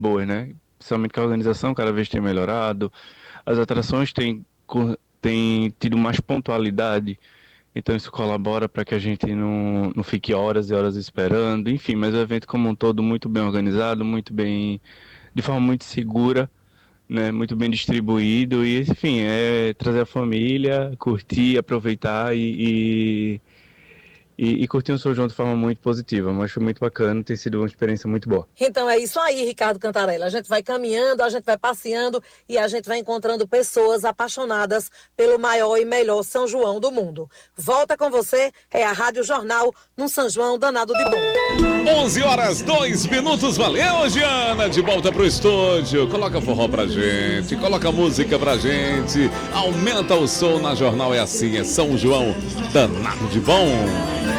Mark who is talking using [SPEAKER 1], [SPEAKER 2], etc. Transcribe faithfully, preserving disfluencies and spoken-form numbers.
[SPEAKER 1] boas, né? Principalmente que a organização cada vez tem melhorado, as atrações têm, co- têm tido mais pontualidade, então isso colabora para que a gente não, não fique horas e horas esperando, enfim, mas o evento como um todo muito bem organizado, muito bem, de forma muito segura, né? Muito bem distribuído e, enfim, é trazer a família, curtir, aproveitar e, e, e, e curtir um São João de forma muito positiva, mas foi muito bacana, tem sido uma experiência muito boa.
[SPEAKER 2] Então é isso aí, Ricardo Cantarella. A gente vai caminhando, a gente vai passeando e a gente vai encontrando pessoas apaixonadas pelo maior e melhor São João do mundo. Volta com você, é a Rádio Jornal, num São João danado de bom.
[SPEAKER 3] onze horas, dois minutos. Valeu, Giana. De volta pro estúdio. Coloca forró pra gente, coloca música pra gente. Aumenta o som na Jornal. É assim, é São João danado de bom.